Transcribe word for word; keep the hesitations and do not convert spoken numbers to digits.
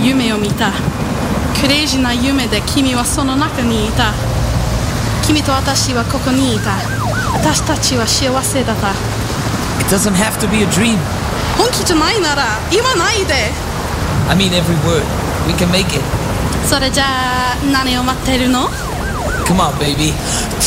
夢を見た。クレイジーな夢で君はその中にいた。君と私はここにいた。私たちは幸せだった。 It doesn't have to be a dream. 本気じゃないなら言わないで。 I mean every word. We can make it. それじゃあ何を待ってるの？ Come on, baby.